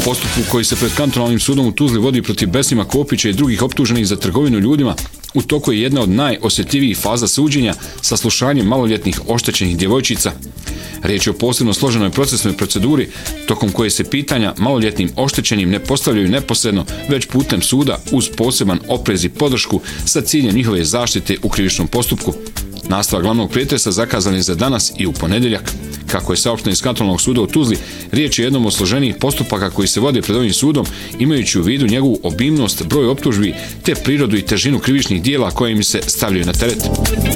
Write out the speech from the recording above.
postupku koji se pred kantonalnim sudom u Tuzli vodi protiv Besima Kopića i drugih optuženih za trgovinu ljudima, u toku je jedna od najosjetljivijih faza suđenja sa slušanjem maloljetnih oštećenih djevojčica. Riječ je o posebno složenoj procesnoj proceduri tokom koje se pitanja maloljetnim oštećenim ne postavljaju neposredno, već putem suda uz poseban oprez i podršku sa ciljem njihove zaštite u krivičnom postupku. Nastavak glavnog pretresa zakazan je za danas i u ponedjeljak. Kako je saopšteno iz kantonalnog suda u Tuzli, riječ je jednom od složenijih postupaka koji se vode pred ovim sudom, imajući u vidu njegovu obimnost, broj optužbi te prirodu i težinu krivičnih dijela koje im se stavljaju na teret.